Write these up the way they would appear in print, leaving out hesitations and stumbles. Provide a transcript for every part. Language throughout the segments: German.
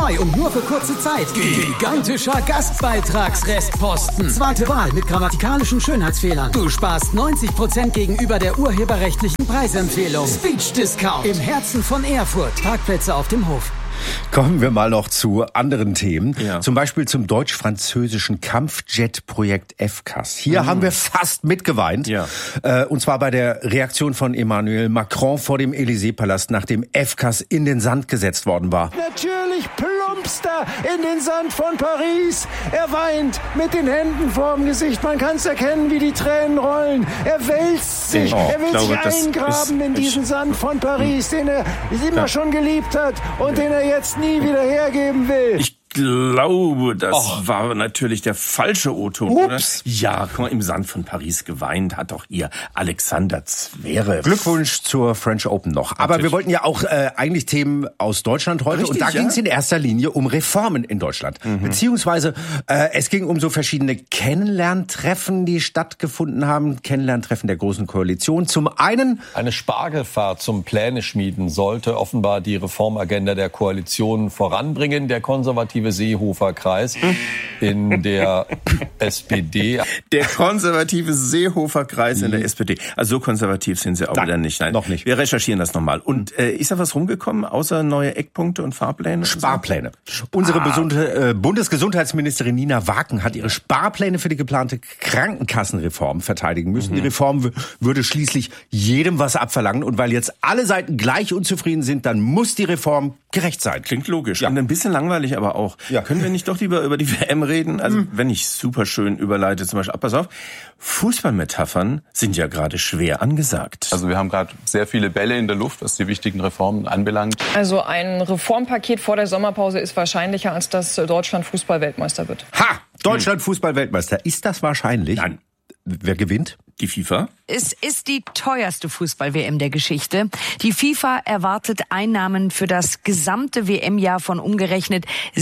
Neu und nur für kurze Zeit. Gigantischer Gastbeitragsrestposten. Zweite Wahl mit grammatikalischen Schönheitsfehlern. Du sparst 90% gegenüber der urheberrechtlichen Preisempfehlung. Speech Discount. Im Herzen von Erfurt. Parkplätze auf dem Hof. Kommen wir mal noch zu anderen Themen. Ja. Zum Beispiel zum deutsch-französischen Kampfjet-Projekt FCAS. Hier haben wir fast mitgeweint. Ja. Und zwar bei der Reaktion von Emmanuel Macron vor dem Élysée-Palast, nachdem FCAS in den Sand gesetzt worden war. Natürlich plumpst er in den Sand von Paris. Er weint mit den Händen vorm Gesicht. Man kann es erkennen, wie die Tränen rollen. Er wälzt sich. Er will sich eingraben in diesen Sand von Paris, den er immer schon geliebt hat und den er jetzt nie wieder hergeben will. Ich glaube, das war natürlich der falsche O-Ton, oder? Ja, guck mal, im Sand von Paris geweint hat doch hier Alexander Zverev. Glückwunsch zur French Open noch. Aber natürlich. Wir wollten ja auch eigentlich Themen aus Deutschland heute. Richtig, und da ging es in erster Linie um Reformen in Deutschland. Beziehungsweise es ging um so verschiedene Kennenlerntreffen, die stattgefunden haben. Kennenlerntreffen der Großen Koalition. Zum einen eine Spargelfahrt zum Pläne schmieden sollte offenbar die Reformagenda der Koalition voranbringen. Der konservative Seehofer-Kreis in der SPD. Der konservative Seehofer-Kreis in der SPD. Also so konservativ sind sie auch wieder nicht. Nein, noch nicht. Wir recherchieren das nochmal. Und ist da was rumgekommen, außer neue Eckpunkte und Fahrpläne? Sparpläne. Unsere Bundesgesundheitsministerin Nina Waken hat ihre Sparpläne für die geplante Krankenkassenreform verteidigen müssen. Die Reform würde schließlich jedem was abverlangen. Und weil jetzt alle Seiten gleich unzufrieden sind, dann muss die Reform gerecht sein. Klingt logisch. Ja. Und ein bisschen langweilig aber auch. Ja. Können wir nicht doch lieber über die WM reden? Also wenn ich super schön überleite, zum Beispiel, pass auf, Fußballmetaphern sind ja gerade schwer angesagt. Also wir haben gerade sehr viele Bälle in der Luft, was die wichtigen Reformen anbelangt. Also ein Reformpaket vor der Sommerpause ist wahrscheinlicher, als dass Deutschland Fußball-Weltmeister wird. Ha! Deutschland Fußball-Weltmeister. Ist das wahrscheinlich? Nein. Wer gewinnt? Die FIFA? Es ist die teuerste Fußball-WM der Geschichte. Die FIFA erwartet Einnahmen für das gesamte WM-Jahr von umgerechnet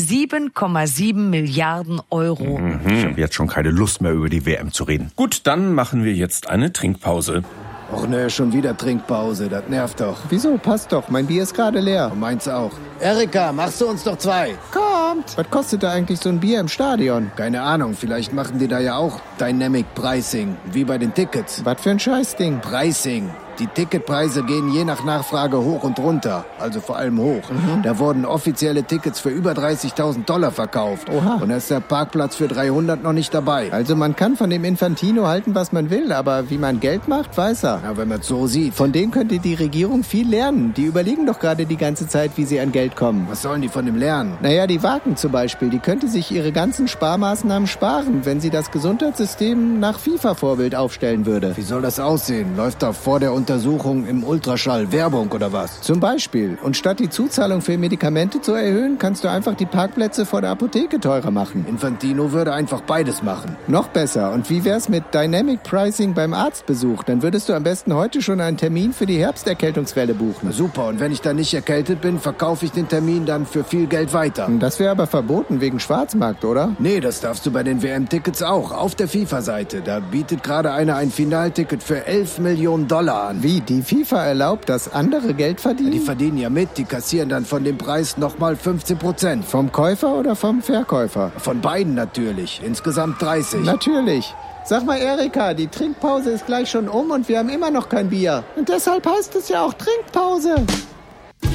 7,7 Milliarden Euro. Ich habe jetzt schon keine Lust mehr, über die WM zu reden. Gut, dann machen wir jetzt eine Trinkpause. Och ne, schon wieder Trinkpause, das nervt doch. Wieso? Passt doch, mein Bier ist gerade leer. Und meins auch. Erika, machst du uns doch 2? Kommt! Was kostet da eigentlich so ein Bier im Stadion? Keine Ahnung, vielleicht machen die da ja auch Dynamic Pricing, wie bei den Tickets. Was für ein Scheißding? Pricing. Die Ticketpreise gehen je nach Nachfrage hoch und runter, also vor allem hoch. Da wurden offizielle Tickets für über $30.000 verkauft. Oha. Und da ist der Parkplatz für 300 noch nicht dabei. Also man kann von dem Infantino halten, was man will, aber wie man Geld macht, weiß er. Ja, wenn man es so sieht. Von dem könnte die Regierung viel lernen. Die überlegen doch gerade die ganze Zeit, wie sie an Geld kommen. Was sollen die von dem lernen? Naja, die Wagen zum Beispiel, die könnte sich ihre ganzen Sparmaßnahmen sparen, wenn sie das Gesundheitssystem nach FIFA-Vorbild aufstellen würde. Wie soll das aussehen? Läuft da vor der Untersuchung im Ultraschall Werbung oder was? Zum Beispiel. Und statt die Zuzahlung für Medikamente zu erhöhen, kannst du einfach die Parkplätze vor der Apotheke teurer machen. Infantino würde einfach beides machen. Noch besser. Und wie wär's mit Dynamic Pricing beim Arztbesuch? Dann würdest du am besten heute schon einen Termin für die Herbsterkältungswelle buchen. Super. Und wenn ich dann nicht erkältet bin, verkaufe ich den Termin dann für viel Geld weiter. Das wäre aber verboten wegen Schwarzmarkt, oder? Nee, das darfst du bei den WM-Tickets auch. Auf der FIFA-Seite. Da bietet gerade einer ein Finalticket für $11 Millionen an. Wie? Die FIFA erlaubt, dass andere Geld verdienen? Die verdienen ja mit. Die kassieren dann von dem Preis nochmal 15%. Vom Käufer oder vom Verkäufer? Von beiden natürlich. Insgesamt 30. Natürlich. Sag mal, Erika, die Trinkpause ist gleich schon um und wir haben immer noch kein Bier. Und deshalb heißt es ja auch Trinkpause.